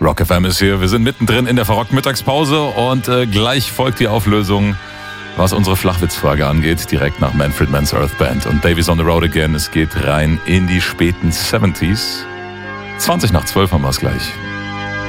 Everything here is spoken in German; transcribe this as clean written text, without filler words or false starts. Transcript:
Rock FM ist hier. Wir sind mittendrin in der verrockten Mittagspause und gleich folgt die Auflösung, was unsere Flachwitzfrage angeht, direkt nach Manfred Mann's Earth Band und Davies on the Road Again. Es geht rein in die späten 70s. 20 nach 12 haben wir es gleich.